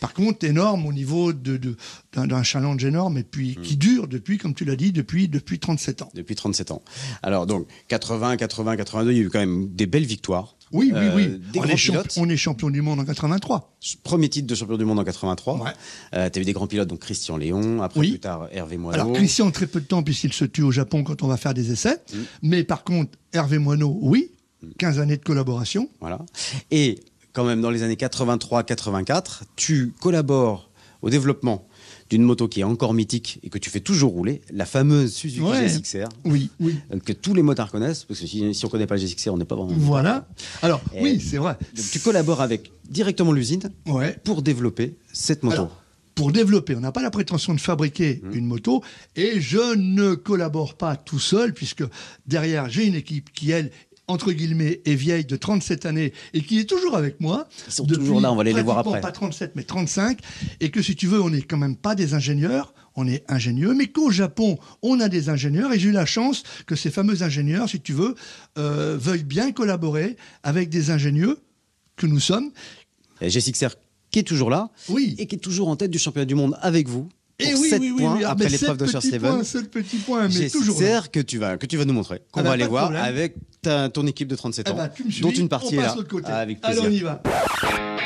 par contre, énorme au niveau d'un challenge énorme et puis qui dure depuis, comme tu l'as dit, depuis 37 ans. Depuis 37 ans. Alors donc, 80, 82, il y a eu quand même des belles victoires. Oui. Des grands pilotes. On est champion du monde en 83. Premier titre de champion du monde en 83. Ouais. Tu as eu des grands pilotes, donc Christian Léon, après plus tard Hervé Moineau. Alors Christian, très peu de temps puisqu'il se tue au Japon quand on va faire des essais. Mais par contre, Hervé Moineau, oui, 15 années de collaboration. Voilà. Et quand même, dans les années 83-84, tu collabores au développement d'une moto qui est encore mythique et que tu fais toujours rouler, la fameuse Suzuki GSX-R. Oui. Que tous les motards connaissent, parce que si on ne connaît pas le GSX-R, on n'est pas vraiment... Voilà. Alors, oui, c'est vrai. Donc, tu collabores avec directement l'usine pour développer cette moto. Alors, pour développer, on n'a pas la prétention de fabriquer une moto, et je ne collabore pas tout seul, puisque derrière, j'ai une équipe qui, elle, entre guillemets, est vieille de 37 années et qui est toujours avec moi. Ils sont toujours là, on va aller les voir après. Pas 37, mais 35. Et que si tu veux, on n'est quand même pas des ingénieurs, on est ingénieux, mais qu'au Japon, on a des ingénieurs. Et j'ai eu la chance que ces fameux ingénieurs, si tu veux, veuillent bien collaborer avec des ingénieux que nous sommes. GSX-R qui est toujours là et qui est toujours en tête du championnat du monde avec vous. Et 7 points après l'épreuve de Shersteven. C'est le petit point, mais toujours là. Que tu vas nous montrer, qu'on va aller voir avec ton équipe de 37 ans, dont une partie est là. Allez, on y va.